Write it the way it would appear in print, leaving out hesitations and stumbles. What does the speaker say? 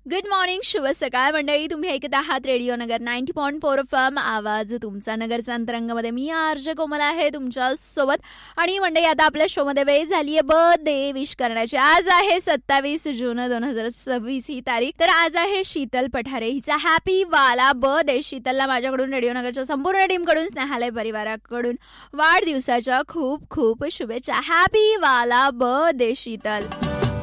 Good morning, शुभ सकाळ मंडळी. तुम्ही ऐकत आहात रेडिओ नगर 90.4 FM. आवाज तुमचा नगरचा अंतरंगामध्ये मी आरजे कोमल आहे तुमच्या सोबत. आणि मंडळी आता आपल्या शो मध्ये वेळ झाली आहे बर्थडे विश करण्याची. आज आहे 27 जून 2026 ही तारीख. तर आज आहे शीतल पठारे, हिचा हॅपी वाला बर्थडे. शीतलला माझ्याकडून रेडिओ नगरच्या संपूर्ण टीम कडून, स्नेहालय परिवाराकडून वाढदिवसाच्या खूप खूप शुभेच्छा. हॅपी वाला बर्थडे शीतल.